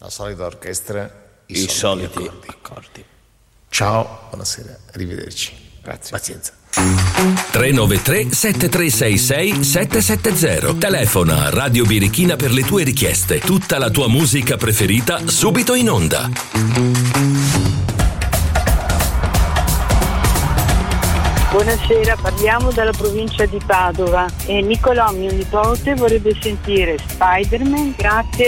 la solita orchestra, i soliti accordi. Ciao, buonasera, arrivederci. Grazie. Pazienza. 393 7366 770. Telefona a Radio Birichina per le tue richieste. Tutta la tua musica preferita subito in onda. Buonasera, parliamo dalla provincia di Padova e Nicolò, mio nipote, vorrebbe sentire Spider-Man. Grazie.